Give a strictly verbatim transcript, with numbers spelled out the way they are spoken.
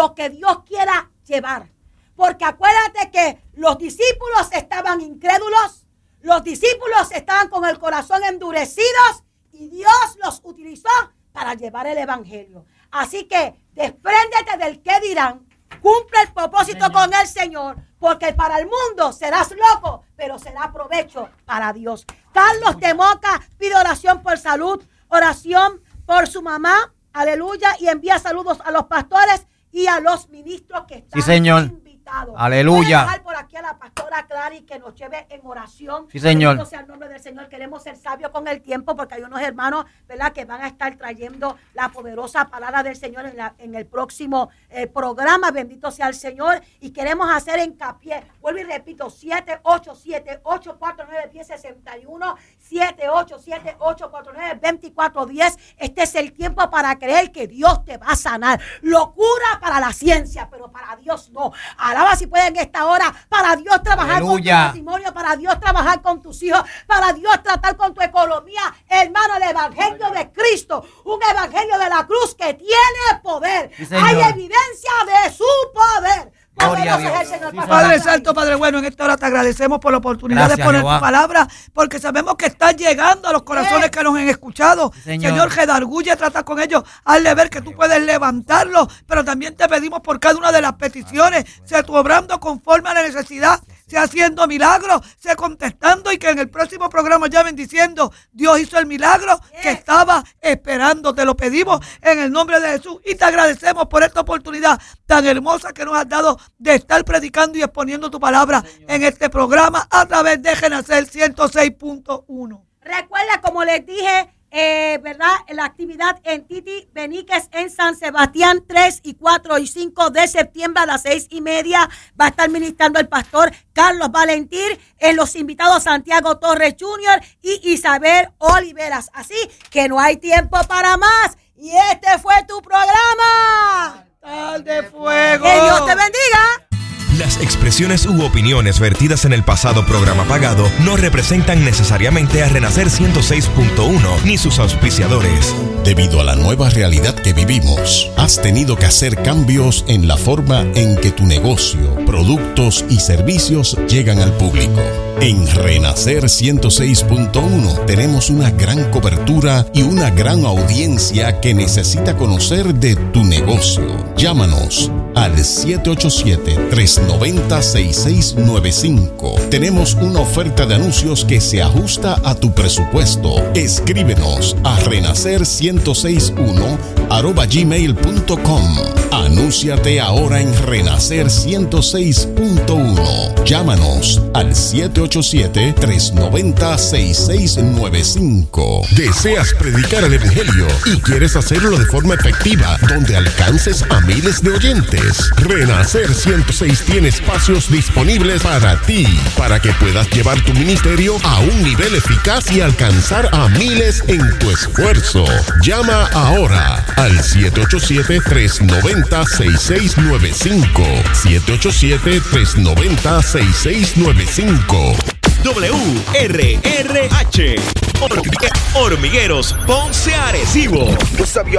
lo que Dios quiera llevar. Porque acuérdate que los discípulos estaban incrédulos, los discípulos estaban con el corazón endurecidos y Dios los utilizó para llevar el evangelio. Así que despréndete del qué dirán, cumple el propósito Señor. Con el Señor, porque para el mundo serás loco, pero será provecho para Dios. Carlos Temoca pide oración por salud, oración por su mamá, aleluya, y envía saludos a los pastores y a los ministros que están sí, señor. invitados. Aleluya. Voy a dejar por aquí a la pastora Clary que nos lleve en oración. Sí, señor. Bendito sea el nombre del Señor. Queremos ser sabios con el tiempo porque hay unos hermanos, ¿verdad?, que van a estar trayendo la poderosa palabra del Señor en, la, en el próximo eh, programa. Bendito sea el Señor. Y queremos hacer hincapié. Vuelvo y repito, siete ocho siete, ocho cuatro nueve, uno cero seis uno, siete ocho siete, ocho cuatro nueve, dos cuatro uno cero. Este es el tiempo para creer que Dios te va a sanar. Locura para la ciencia, pero para Dios no. Alaba si pueden en esta hora, para Dios trabajar Aleluya. Con tu matrimonio, para Dios trabajar con tus hijos, para Dios tratar con tu economía. Hermano, el evangelio de Cristo, un evangelio de la cruz que tiene poder. Sí, hay evidencia de su poder. Gloria a Dios. Sí, Padre Santo, Padre bueno, en esta hora te agradecemos por la oportunidad Gracias, de poner Jehová. Tu palabra, porque sabemos que estás llegando a los corazones sí. que nos han escuchado. Señor, Señor redarguye, trata con ellos, hazle ver que tú puedes levantarlos, pero también te pedimos por cada una de las peticiones, sea tú obrando conforme a la necesidad, sea haciendo milagros, sea contestando y que en el próximo programa llamen diciendo, Dios hizo el milagro que estaba esperando. Te lo pedimos en el nombre de Jesús y te agradecemos por esta oportunidad tan hermosa que nos has dado de estar predicando y exponiendo tu palabra en este programa a través de Renacer ciento seis punto uno. Recuerda, como les dije, Eh, ¿verdad? La actividad en Titi Beníquez en San Sebastián, tres y cuatro y cinco de septiembre a las seis y media va a estar ministrando el pastor Carlos Valentín, en los invitados Santiago Torres junior y Isabel Oliveras. Así que no hay tiempo para más y este fue tu programa. Altar de Fuego. Que Dios te bendiga. Las expresiones u opiniones vertidas en el pasado programa pagado no representan necesariamente a Renacer ciento seis punto uno ni sus auspiciadores. Debido a la nueva realidad que vivimos, has tenido que hacer cambios en la forma en que tu negocio, productos y servicios llegan al público. En Renacer ciento seis punto uno tenemos una gran cobertura y una gran audiencia que necesita conocer de tu negocio. Llámanos al siete ocho siete, tres nueve cero, seis seis nueve cinco. Tenemos una oferta de anuncios que se ajusta a tu presupuesto. Escríbenos a renacer ciento seis punto uno arroba gmail punto com. Anúnciate ahora en Renacer ciento seis punto uno. Llámanos al siete ocho siete, tres nueve cero, seis seis nueve cinco. ¿Deseas predicar el evangelio y quieres hacerlo de forma efectiva, donde alcances a miles de oyentes? Renacer ciento seis tiene espacios disponibles para ti, para que puedas llevar tu ministerio a un nivel eficaz y alcanzar a miles en tu esfuerzo. Llama ahora al siete ocho siete, tres nueve cero, seis seis nueve cinco. siete ocho siete, tres nueve cero, seis seis nueve cinco. W R R H Hormigueros Ponce Arecibo.